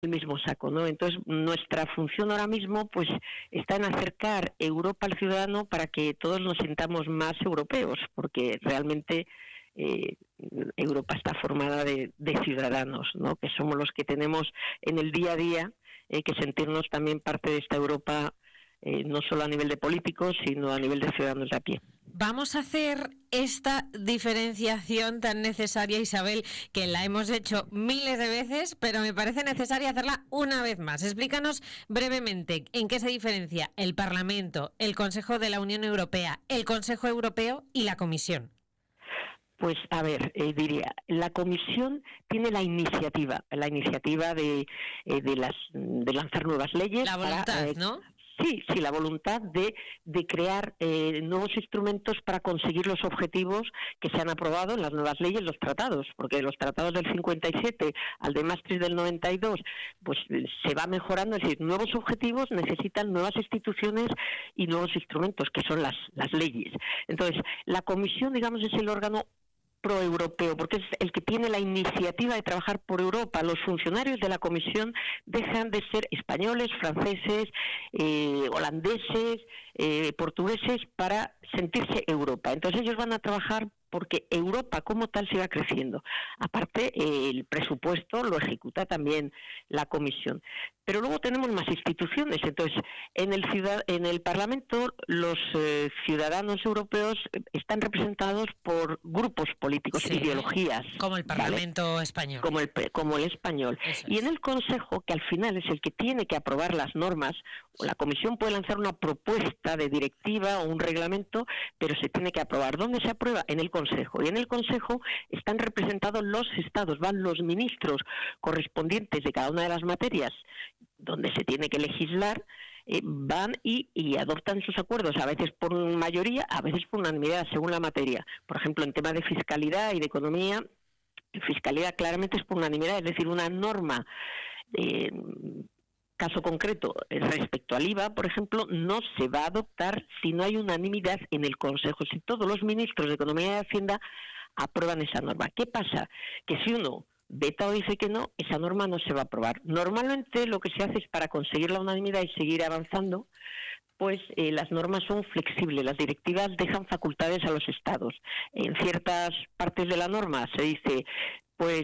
el mismo saco, ¿no? Entonces, nuestra función ahora mismo, pues, está en acercar Europa al ciudadano para que todos nos sintamos más europeos, porque realmente Europa está formada de ciudadanos, ¿no? Que somos los que tenemos en el día a día que sentirnos también parte de esta Europa, no solo a nivel de políticos, sino a nivel de ciudadanos de a pie. Vamos a hacer esta diferenciación tan necesaria, Isabel, que la hemos hecho miles de veces, pero me parece necesaria hacerla una vez más. Explícanos brevemente en qué se diferencia el Parlamento, el Consejo de la Unión Europea, el Consejo Europeo y la Comisión. Pues a ver, diría, la Comisión tiene la iniciativa de lanzar nuevas leyes. La voluntad, ¿no? Sí, la voluntad de crear nuevos instrumentos para conseguir los objetivos que se han aprobado en las nuevas leyes, los tratados, porque los tratados del 57 al de Maastricht del 92, pues se va mejorando, es decir, nuevos objetivos necesitan nuevas instituciones y nuevos instrumentos, que son las leyes. Entonces, la Comisión, digamos, es el órgano proeuropeo, porque es el que tiene la iniciativa de trabajar por Europa. Los funcionarios de la Comisión dejan de ser españoles, franceses, holandeses, portugueses, para sentirse Europa. Entonces ellos van a trabajar porque Europa como tal siga creciendo. Aparte, el presupuesto lo ejecuta también la Comisión. Pero luego tenemos más instituciones. Entonces, en el Parlamento, los ciudadanos europeos están representados por grupos políticos, sí, ideologías. Como el Parlamento español. Como el español. Y en el Consejo, que al final es el que tiene que aprobar las normas, la Comisión puede lanzar una propuesta de directiva o un reglamento, pero se tiene que aprobar. ¿Dónde se aprueba? En el Consejo. Y en el Consejo están representados los estados, van los ministros correspondientes de cada una de las materias donde se tiene que legislar, van y adoptan sus acuerdos, a veces por mayoría, a veces por unanimidad, según la materia. Por ejemplo, en temas de fiscalidad y de economía, fiscalidad claramente es por unanimidad, es decir, una norma, caso concreto, respecto al IVA, por ejemplo, no se va a adoptar si no hay unanimidad en el Consejo, si todos los ministros de Economía y de Hacienda aprueban esa norma. ¿Qué pasa? Que si uno veta o dice que no, esa norma no se va a aprobar. Normalmente lo que se hace es, para conseguir la unanimidad y seguir avanzando, pues las normas son flexibles, las directivas dejan facultades a los estados. En ciertas partes de la norma se dice, pues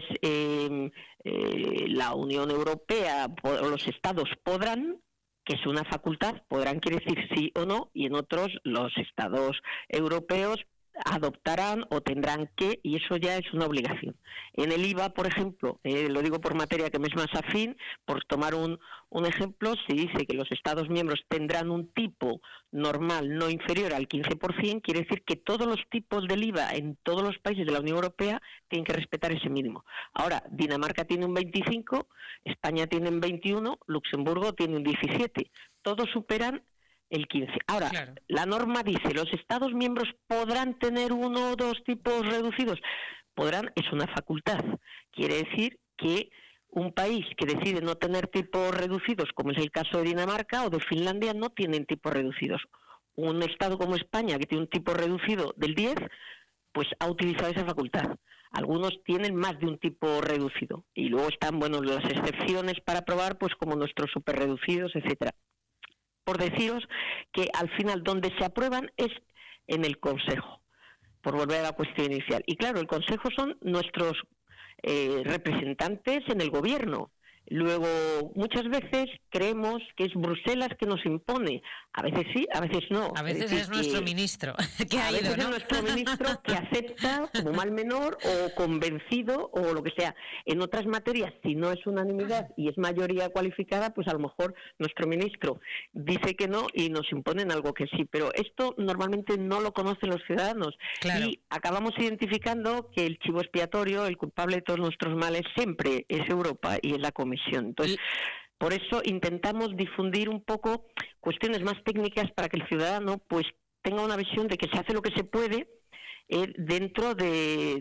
la Unión Europea o los estados podrán, que es una facultad, podrán quiere decir sí o no, y en otros los estados europeos adoptarán o tendrán que, y eso ya es una obligación. En el IVA, por ejemplo, lo digo por materia que me es más afín, por tomar un ejemplo, se dice que los Estados miembros tendrán un tipo normal no inferior al 15%, quiere decir que todos los tipos del IVA en todos los países de la Unión Europea tienen que respetar ese mínimo. Ahora, Dinamarca tiene un 25%, España tiene un 21%, Luxemburgo tiene un 17%. Todos superan el 15%. Ahora, claro, la norma dice, ¿los Estados miembros podrán tener uno o dos tipos reducidos? Podrán, es una facultad. Quiere decir que un país que decide no tener tipos reducidos, como es el caso de Dinamarca o de Finlandia, no tienen tipos reducidos. Un Estado como España, que tiene un tipo reducido del 10%, pues ha utilizado esa facultad. Algunos tienen más de un tipo reducido. Y luego están, las excepciones para aprobar, pues como nuestros superreducidos, etcétera. Por deciros que al final donde se aprueban es en el Consejo, por volver a la cuestión inicial. Y claro, el Consejo son nuestros representantes en el gobierno. Luego, muchas veces creemos que es Bruselas que nos impone. A veces sí, a veces no. A veces es nuestro ministro que ha ido, ¿no? Es nuestro ministro que acepta como mal menor o convencido o lo que sea. En otras materias, si no es unanimidad y es mayoría cualificada, pues a lo mejor nuestro ministro dice que no y nos imponen algo que sí. Pero esto normalmente no lo conocen los ciudadanos. Claro. Y acabamos identificando que el chivo expiatorio, el culpable de todos nuestros males, siempre es Europa y es la Comisión. Entonces, por eso intentamos difundir un poco cuestiones más técnicas para que el ciudadano pues tenga una visión de que se hace lo que se puede dentro de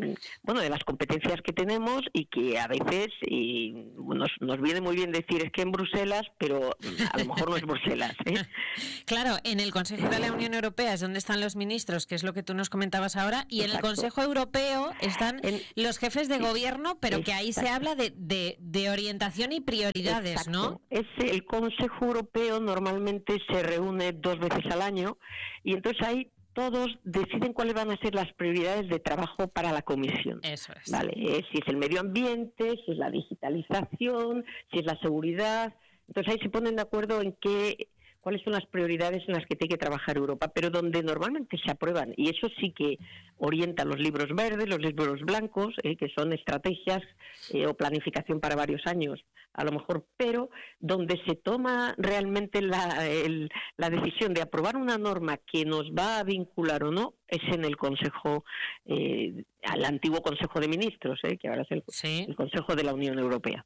las competencias que tenemos, y que a veces nos viene muy bien decir es que en Bruselas, pero a lo mejor no es Bruselas, ¿eh? Claro, en el Consejo de la Unión Europea es donde están los ministros, que es lo que tú nos comentabas ahora, y en el Consejo Europeo están los jefes de gobierno, pero que ahí se habla de orientación y prioridades, ¿no? El Consejo Europeo normalmente se reúne 2 veces al año, y entonces ahí todos deciden cuáles van a ser las prioridades de trabajo para la Comisión. Eso es. Vale, si es el medio ambiente, si es la digitalización, si es la seguridad. Entonces ahí se ponen de acuerdo en cuáles son las prioridades en las que tiene que trabajar Europa, pero donde normalmente se aprueban, y eso sí que orienta los libros verdes, los libros blancos, que son estrategias o planificación para varios años, a lo mejor, pero donde se toma realmente la decisión de aprobar una norma que nos va a vincular o no, es en el Consejo, al antiguo Consejo de Ministros, que ahora es el Consejo de la Unión Europea.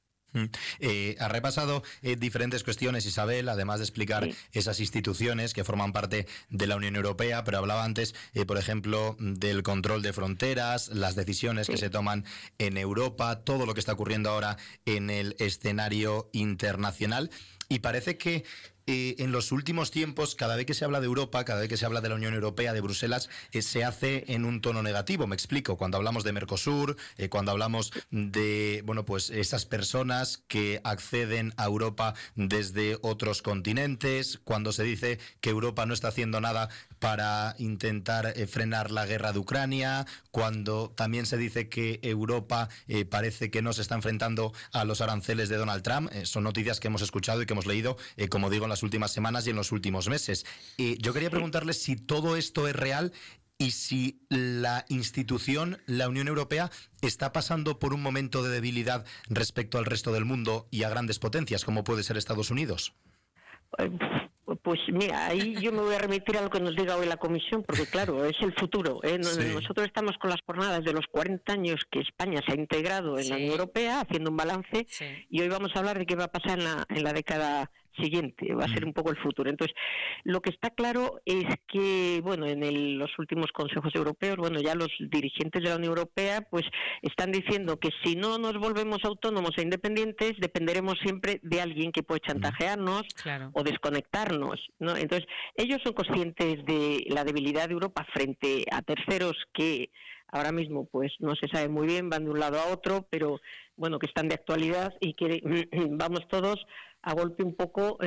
Ha repasado diferentes cuestiones, Isabel, además de explicar esas instituciones que forman parte de la Unión Europea, pero hablaba antes, por ejemplo, del control de fronteras, las decisiones que se toman en Europa, todo lo que está ocurriendo ahora en el escenario internacional, y parece que en los últimos tiempos, cada vez que se habla de Europa, cada vez que se habla de la Unión Europea, de Bruselas, se hace en un tono negativo. Me explico. Cuando hablamos de Mercosur, cuando hablamos de esas personas que acceden a Europa desde otros continentes, cuando se dice que Europa no está haciendo nada para intentar frenar la guerra de Ucrania, cuando también se dice que Europa parece que no se está enfrentando a los aranceles de Donald Trump. Son noticias que hemos escuchado y que hemos leído, como digo, en las últimas semanas y en los últimos meses. Yo quería preguntarle si todo esto es real y si la institución, la Unión Europea, está pasando por un momento de debilidad respecto al resto del mundo y a grandes potencias, como puede ser Estados Unidos. Pues mira, ahí yo me voy a remitir a lo que nos diga hoy la Comisión, porque claro, es el futuro. Nosotros estamos con las jornadas de los 40 años que España se ha integrado en la Unión Europea, haciendo un balance, y hoy vamos a hablar de qué va a pasar en la década siguiente, va a ser un poco el futuro. Entonces, lo que está claro es que, en los últimos consejos europeos, ya los dirigentes de la Unión Europea, pues están diciendo que si no nos volvemos autónomos e independientes, dependeremos siempre de alguien que puede chantajearnos o desconectarnos, ¿no? Entonces, ellos son conscientes de la debilidad de Europa frente a terceros que ahora mismo pues no se sabe muy bien, van de un lado a otro, pero que están de actualidad y que vamos todos a golpe un poco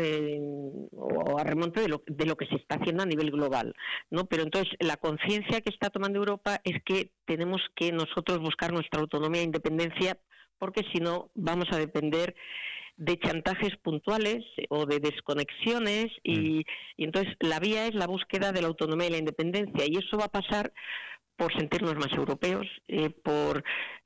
o a remonte de lo que se está haciendo a nivel global, ¿no? Pero entonces la conciencia que está tomando Europa es que tenemos que nosotros buscar nuestra autonomía e independencia, porque si no vamos a depender de chantajes puntuales o de desconexiones y entonces la vía es la búsqueda de la autonomía y la independencia, y eso va a pasar por sentirnos más europeos, por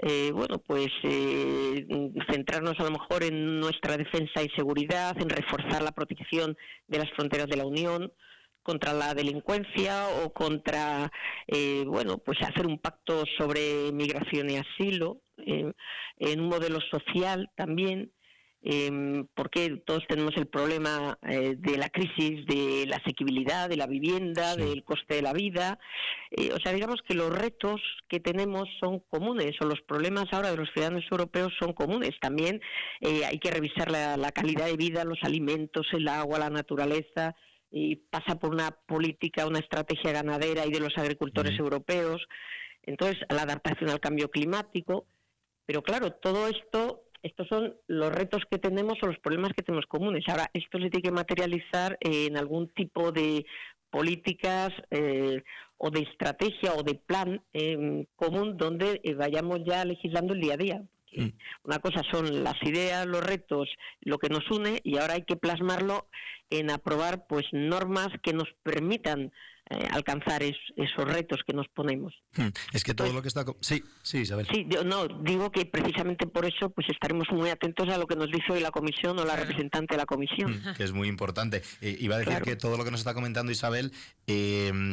centrarnos a lo mejor en nuestra defensa y seguridad, en reforzar la protección de las fronteras de la Unión contra la delincuencia o contra, hacer un pacto sobre migración y asilo, en un modelo social también, porque todos tenemos el problema de la crisis, de la asequibilidad, de la vivienda, del coste de la vida. Digamos que los retos que tenemos son comunes, o los problemas ahora de los ciudadanos europeos son comunes. También hay que revisar la calidad de vida, los alimentos, el agua, la naturaleza, y pasa por una política, una estrategia ganadera y de los agricultores europeos. Entonces, la adaptación al cambio climático. Pero claro, todo esto... Estos son los retos que tenemos o los problemas que tenemos comunes. Ahora, esto se tiene que materializar en algún tipo de políticas o de estrategia o de plan común donde vayamos ya legislando el día a día. Una cosa son las ideas, los retos, lo que nos une, y ahora hay que plasmarlo en aprobar normas que nos permitan alcanzar esos retos que nos ponemos. Es que todo lo que está... Sí, Isabel. Sí, yo digo que precisamente por eso estaremos muy atentos a lo que nos dice hoy la Comisión o la representante de la Comisión. Que es muy importante. Iba a decir que todo lo que nos está comentando Isabel...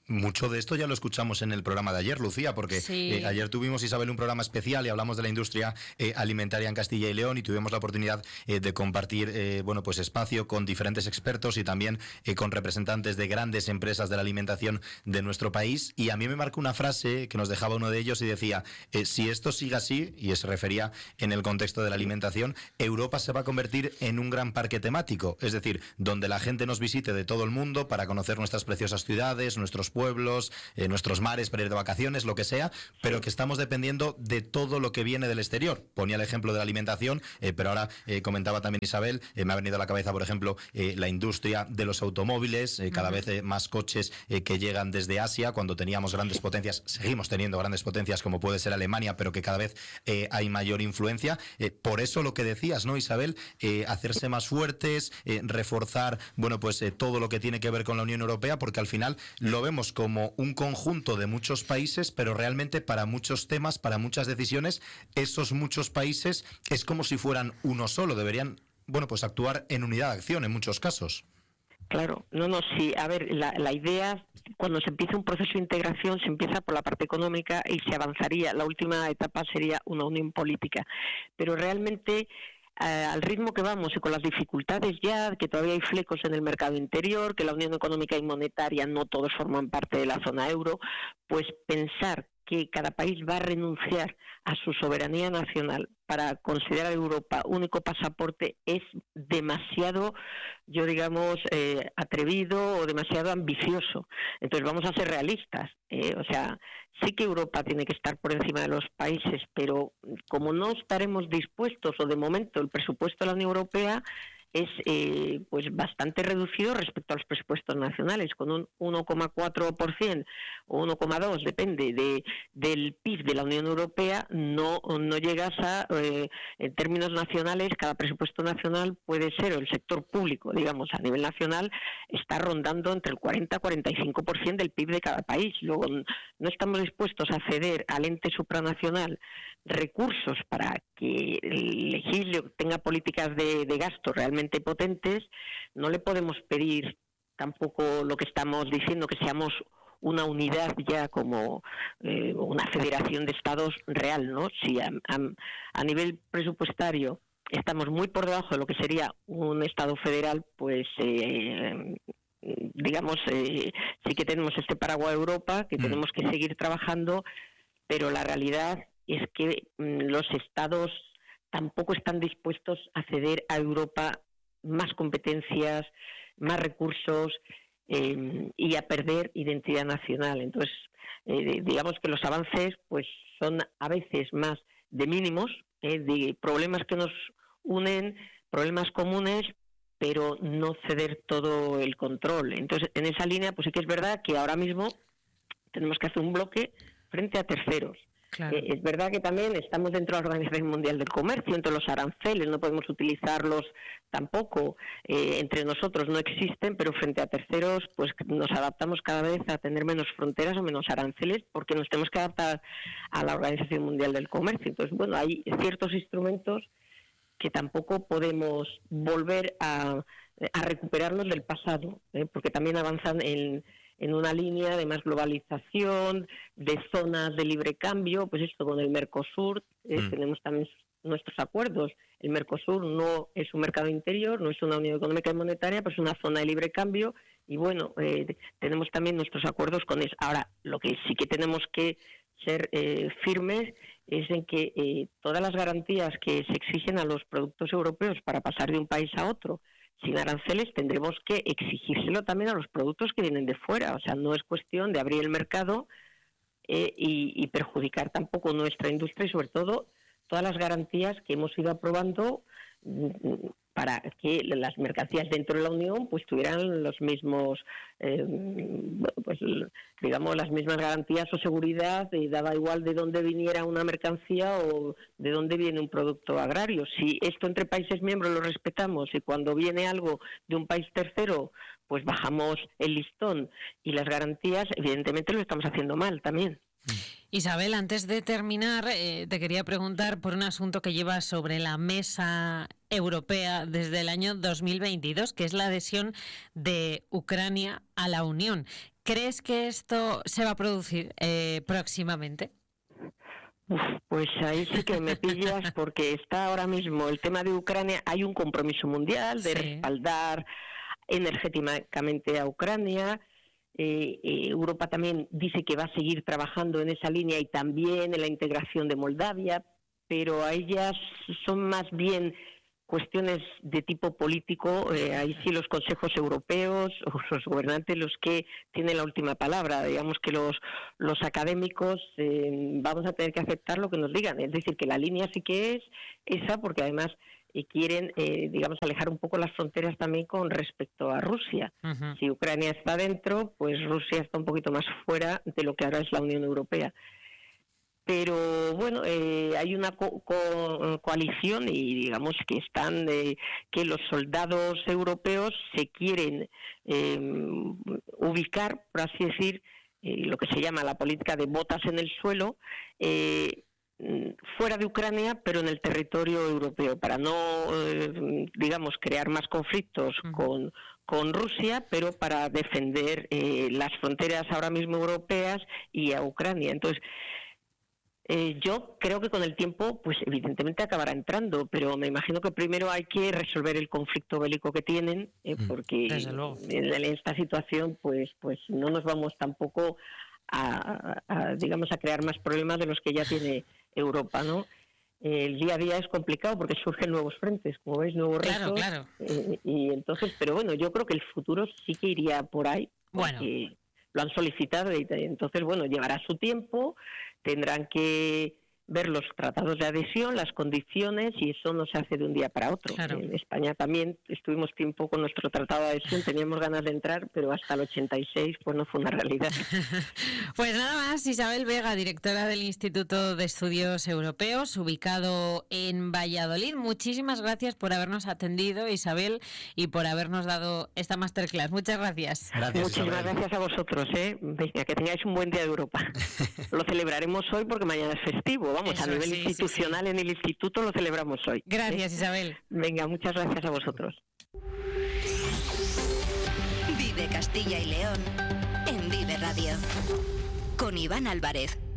mucho de esto ya lo escuchamos en el programa de ayer, Lucía, porque sí. Ayer tuvimos, Isabel, un programa especial y hablamos de la industria alimentaria en Castilla y León y tuvimos la oportunidad de compartir pues espacio con diferentes expertos y también con representantes de grandes empresas de la alimentación de nuestro país. Y a mí me marcó una frase que nos dejaba uno de ellos y decía, si esto sigue así, y se refería en el contexto de la alimentación, Europa se va a convertir en un gran parque temático, es decir, donde la gente nos visite de todo el mundo para conocer nuestras preciosas ciudades, nuestros pueblos, nuestros mares para ir de vacaciones, lo que sea, pero que estamos dependiendo de todo lo que viene del exterior. Ponía el ejemplo de la alimentación, pero ahora comentaba también Isabel, me ha venido a la cabeza, por ejemplo, la industria de los automóviles, cada vez más coches que llegan desde Asia, cuando teníamos grandes potencias, seguimos teniendo grandes potencias como puede ser Alemania, pero que cada vez hay mayor influencia. Por eso lo que decías, ¿no, Isabel? Hacerse más fuertes, reforzar, pues todo lo que tiene que ver con la Unión Europea, porque al final lo vemos como un conjunto de muchos países, pero realmente para muchos temas, para muchas decisiones, esos muchos países es como si fueran uno solo, deberían, pues actuar en unidad de acción en muchos casos. Claro, sí, a ver, la idea, cuando se empieza un proceso de integración, se empieza por la parte económica y se avanzaría, la última etapa sería una unión política, pero realmente al ritmo que vamos y con las dificultades ya, que todavía hay flecos en el mercado interior, que la Unión Económica y Monetaria no todos forman parte de la zona euro, pues pensar que cada país va a renunciar a su soberanía nacional para considerar a Europa único pasaporte es demasiado, atrevido o demasiado ambicioso. Entonces vamos a ser realistas. Sí que Europa tiene que estar por encima de los países, pero como no estaremos dispuestos, o de momento el presupuesto de la Unión Europea es bastante reducido respecto a los presupuestos nacionales, con un 1,4% o 1,2%, depende del PIB de la Unión Europea, no llegas a, en términos nacionales, cada presupuesto nacional puede ser, o el sector público, a nivel nacional, está rondando entre el 40 y 45% del PIB de cada país. Luego, no estamos dispuestos a ceder al ente supranacional recursos para que el legislador tenga políticas de gasto realmente potentes. No le podemos pedir tampoco lo que estamos diciendo, que seamos una unidad ya como una federación de estados real, ¿no? Si a nivel presupuestario estamos muy por debajo de lo que sería un estado federal, pues sí que tenemos este paraguas Europa, que tenemos que seguir trabajando, pero la realidad es que los estados tampoco están dispuestos a ceder a Europa más competencias, más recursos y a perder identidad nacional. Entonces, digamos que los avances pues son a veces más de mínimos, de problemas que nos unen, problemas comunes, pero no ceder todo el control. Entonces, en esa línea, pues sí que es verdad que ahora mismo tenemos que hacer un bloque frente a terceros. Claro. Es verdad que también estamos dentro de la Organización Mundial del Comercio, entre los aranceles, no podemos utilizarlos tampoco, entre nosotros no existen, pero frente a terceros pues nos adaptamos cada vez a tener menos fronteras o menos aranceles, porque nos tenemos que adaptar a la Organización Mundial del Comercio. Entonces, hay ciertos instrumentos que tampoco podemos volver a recuperarnos del pasado, porque también avanzan en una línea de más globalización, de zonas de libre cambio, pues esto con el Mercosur, tenemos también nuestros acuerdos. El Mercosur no es un mercado interior, no es una unión económica y monetaria, pero es una zona de libre cambio y tenemos también nuestros acuerdos con eso. Ahora, lo que sí que tenemos que ser firmes es en que todas las garantías que se exigen a los productos europeos para pasar de un país a otro, sin aranceles, tendremos que exigírselo también a los productos que vienen de fuera. O sea, no es cuestión de abrir el mercado y perjudicar tampoco nuestra industria y, sobre todo, todas las garantías que hemos ido aprobando para que las mercancías dentro de la Unión pues tuvieran los mismos, las mismas garantías o seguridad, daba igual de dónde viniera una mercancía o de dónde viene un producto agrario. Si esto entre países miembros lo respetamos y cuando viene algo de un país tercero, pues bajamos el listón y las garantías, evidentemente lo estamos haciendo mal también. Isabel, antes de terminar, te quería preguntar por un asunto que lleva sobre la mesa europea desde el año 2022, que es la adhesión de Ucrania a la Unión. ¿Crees que esto se va a producir próximamente? Pues ahí sí que me pillas, porque está ahora mismo el tema de Ucrania. Hay un compromiso mundial de respaldar energéticamente a Ucrania. Europa también dice que va a seguir trabajando en esa línea y también en la integración de Moldavia, pero a ellas son más bien cuestiones de tipo político. Ahí sí los consejos europeos o los gobernantes los que tienen la última palabra. Digamos que los académicos vamos a tener que aceptar lo que nos digan. Es decir, que la línea sí que es esa, porque además quieren, digamos, alejar un poco las fronteras también con respecto a Rusia. Uh-huh. Si Ucrania está dentro, pues Rusia está un poquito más fuera de lo que ahora es la Unión Europea. Pero bueno, hay una coalición y digamos que están que los soldados europeos se quieren ubicar, por así decir, lo que se llama la política de botas en el suelo, fuera de Ucrania, pero en el territorio europeo, para no, digamos, crear más conflictos con Rusia, pero para defender las fronteras ahora mismo europeas y a Ucrania. Entonces, yo creo que con el tiempo, pues evidentemente acabará entrando, pero me imagino que primero hay que resolver el conflicto bélico que tienen, porque en esta situación, pues no nos vamos tampoco digamos, a crear más problemas de los que ya tiene Europa, ¿no? El día a día es complicado porque surgen nuevos frentes, como veis, nuevos retos. Claro. Y entonces, pero bueno, yo creo que el futuro sí que iría por ahí, porque lo han solicitado y entonces, bueno, llevará su tiempo, tendrán que ver los tratados de adhesión, las condiciones, y eso no se hace de un día para otro. Claro. En España también estuvimos tiempo con nuestro tratado de adhesión, teníamos ganas de entrar, pero hasta el 86 pues no fue una realidad. Pues nada más, Isabel Vega, directora del Instituto de Estudios Europeos, ubicado en Valladolid. Muchísimas gracias por habernos atendido, Isabel, y por habernos dado esta masterclass. Muchas gracias. Muchísimas gracias a vosotros. Venga, que tengáis un buen día de Europa. Lo celebraremos hoy porque mañana es festivo. Vamos, eso, a nivel institucional en el instituto lo celebramos hoy. Gracias, Isabel. Venga, muchas gracias a vosotros. Vive Castilla y León en Vive Radio con Iván Álvarez.